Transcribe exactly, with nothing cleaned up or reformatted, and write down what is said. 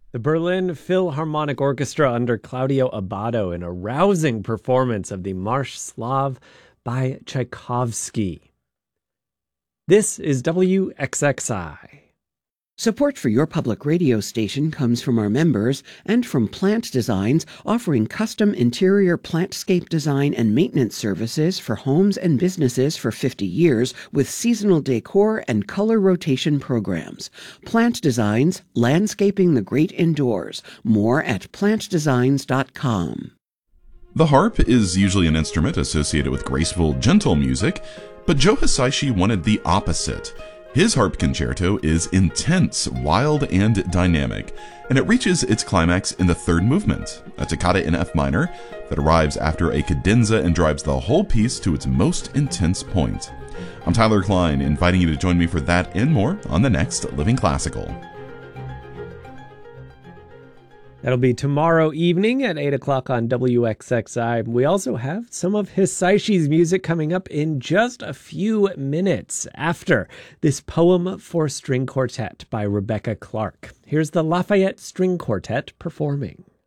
The Berlin Philharmonic Orchestra under Claudio Abbado in a rousing performance of the Marsch Slave by Tchaikovsky. This is W X X I. Support for your public radio station comes from our members and from Plant Designs, offering custom interior plantscape design and maintenance services for homes and businesses for fifty years with seasonal decor and color rotation programs. Plant Designs, landscaping the great indoors. More at plant designs dot com. The harp is usually an instrument associated with graceful, gentle music, but Joe Hisaishi wanted the opposite. His harp concerto is intense, wild, and dynamic, and it reaches its climax in the third movement, a toccata in F minor that arrives after a cadenza and drives the whole piece to its most intense point. I'm Tyler Klein, inviting you to join me for that and more on the next Living Classical. That'll be tomorrow evening at eight o'clock on W X X I. We also have some of Hisaishi's music coming up in just a few minutes after this Poem for String Quartet by Rebecca Clark. Here's the Lafayette String Quartet performing.